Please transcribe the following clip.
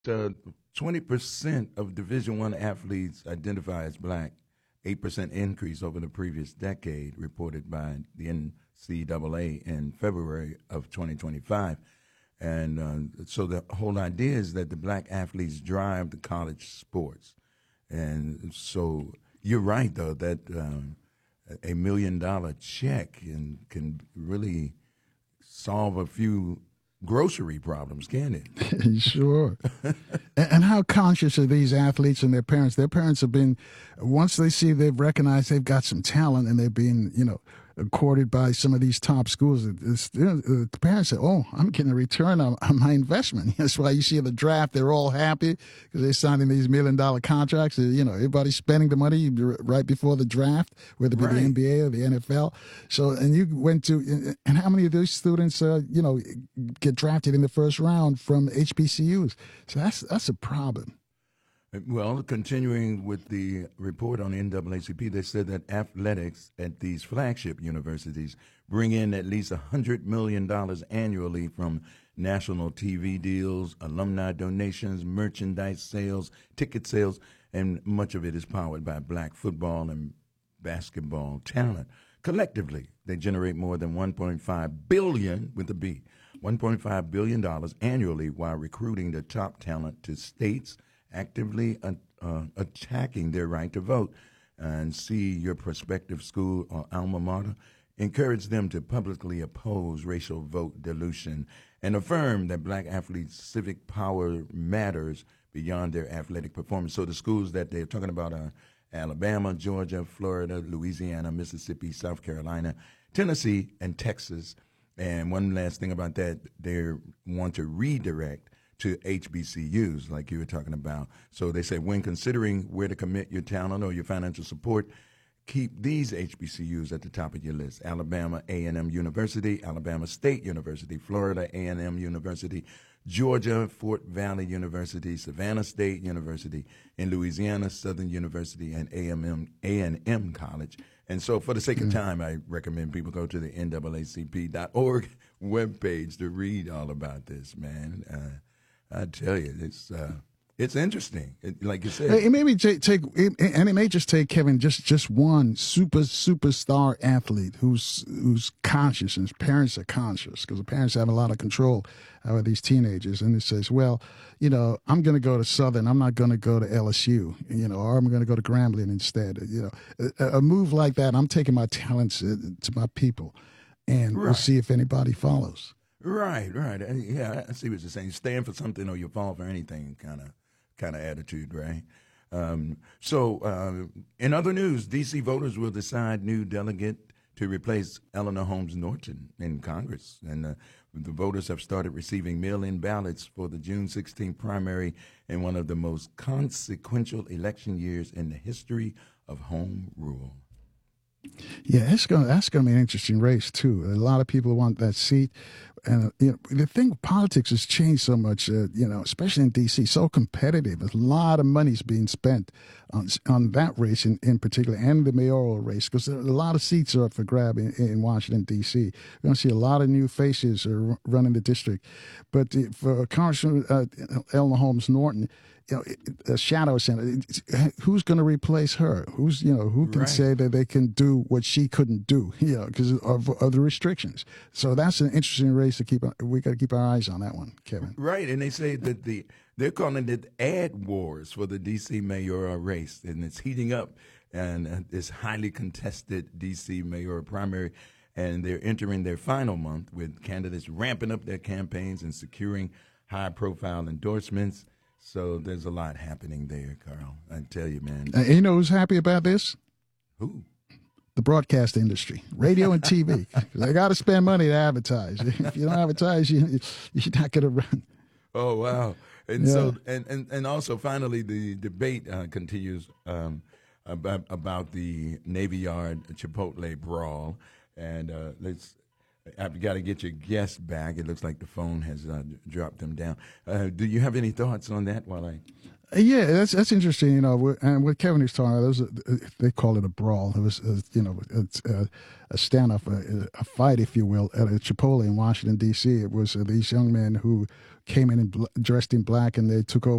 20% of Division I athletes identify as black, 8% increase over the previous decade, reported by the NCAA in February of 2025. And so the whole idea is that the black athletes drive the college sports. And so you're right, though, that $1 million check can really solve a few grocery problems, can it? Sure. And how conscious are these athletes and their parents? Their parents have been, once they see they've recognized they've got some talent and they're being, courted by some of these top schools, the parents say, oh, I'm getting a return on my investment. That's why you see the draft, they're all happy because they're signing these $1 million contracts. Everybody's spending the money right before the draft, whether it be the NBA or the NFL. So, and you went to, and how many of those students, get drafted in the first round from HBCUs? So that's a problem. Well, continuing with the report on NAACP, they said that athletics at these flagship universities bring in at least $100 million annually from national TV deals, alumni donations, merchandise sales, ticket sales, and much of it is powered by black football and basketball talent. Collectively, they generate more than $1.5 billion with a B, $1.5 billion annually while recruiting the top talent to states actively attacking their right to vote. And see your prospective school or alma mater, encourage them to publicly oppose racial vote dilution and affirm that black athletes' civic power matters beyond their athletic performance. So the schools that they're talking about are Alabama, Georgia, Florida, Louisiana, Mississippi, South Carolina, Tennessee, and Texas. And one last thing about that, they want to redirect to HBCUs, like you were talking about. So they say when considering where to commit your talent or your financial support, keep these HBCUs at the top of your list: Alabama A&M University, Alabama State University, Florida A&M University, Georgia Fort Valley University, Savannah State University, in Louisiana Southern University, and A&M College. And so for the sake of time, I recommend people go to the NAACP.org webpage to read all about this, man. I tell you, it's interesting. Like you said, it may take, and it may just take Kevin just one superstar athlete who's conscious, and his parents are conscious because the parents have a lot of control over these teenagers, and it says, well, I'm going to go to Southern, I'm not going to go to LSU, or I'm going to go to Grambling instead. A move like that, I'm taking my talents to my people, and we'll see if anybody follows. Right. Yeah, I see what you're saying. You stand for something or you fall for anything kind of attitude, right? So in other news, D.C. voters will decide new delegate to replace Eleanor Holmes Norton in Congress. And the voters have started receiving mail-in ballots for the June 16th primary in one of the most consequential election years in the history of home rule. Yeah, that's going to be an interesting race, too. A lot of people want that seat. And the thing, politics has changed so much, especially in D.C., so competitive. There's a lot of money's being spent on that race in particular, and the mayoral race, because a lot of seats are up for grab in Washington, D.C. We're going to see a lot of new faces running the district. But for Congressman Eleanor Holmes Norton, a shadow senator, who's going to replace her? Who can say that they can do what she couldn't do, because of the restrictions. So that's an interesting race to keep. We got to keep our eyes on that one, Kevin. Right, and they say that they're calling it ad wars for the D.C. mayoral race, and it's heating up, and this highly contested D.C. mayoral primary, and they're entering their final month with candidates ramping up their campaigns and securing high-profile endorsements. So there's a lot happening there, Carl. I tell you, man. You know who's happy about this? Who? The broadcast industry, radio and TV. They got to spend money to advertise. If you don't advertise, you're not going to run. Oh, wow. And so, and also, finally, the debate continues about the Navy Yard Chipotle brawl. And I've got to get your guests back. It looks like the phone has dropped them down. Do you have any thoughts on that while I... Yeah, that's interesting. And what Kevin is talking about, they call it a brawl. It was, it's a standoff, a fight, if you will, at a Chipotle in Washington, D.C. It was these young men who came in dressed in black and they took over